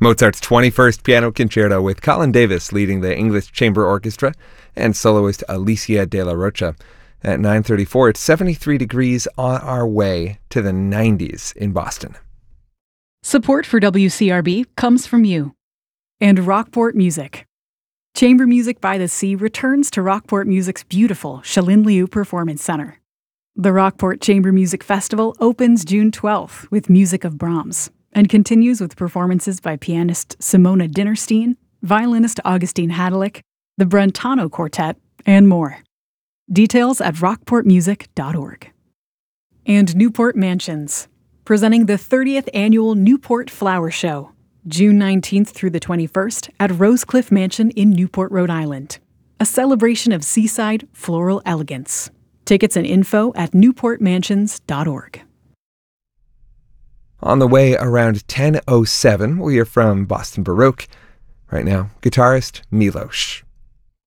Mozart's 21st Piano Concerto with Colin Davis leading the English Chamber Orchestra and soloist Alicia de la Rocha. At 9:34, it's 73 degrees on our way to the 90s in Boston. Support for WCRB comes from you and Rockport Music. Chamber Music by the Sea returns to Rockport Music's beautiful Shalin Liu Performance Center. The Rockport Chamber Music Festival opens June 12th with music of Brahms and continues with performances by pianist Simona Dinnerstein, violinist Augustine Hadelick, the Brentano Quartet, and more. Details at rockportmusic.org. And Newport Mansions, presenting the 30th Annual Newport Flower Show, June 19th through the 21st at Rosecliff Mansion in Newport, Rhode Island. A celebration of seaside floral elegance. Tickets and info at newportmansions.org. On the way around 10:07, we'll hear from Boston Baroque. Right now, guitarist Milosh.